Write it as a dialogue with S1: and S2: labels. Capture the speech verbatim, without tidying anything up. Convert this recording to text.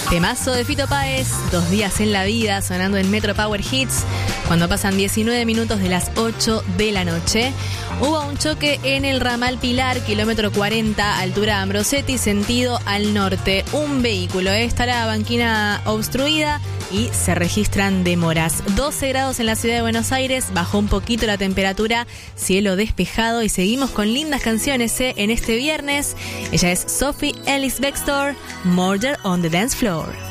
S1: Temazo de Fito Páez, Dos días en la vida, sonando en Metro Power Hits, cuando pasan diecinueve minutos de las ocho de la noche. Hubo un choque en el ramal Pilar, kilómetro cuarenta, altura Ambrosetti, sentido al norte. Un vehículo está la banquina obstruida y se registran demoras. doce grados en la ciudad de Buenos Aires, bajó un poquito la temperatura, cielo despejado y seguimos con lindas canciones ¿eh? en este viernes. Ella es Sophie Ellis-Bextor, Murder on the Dance Floor.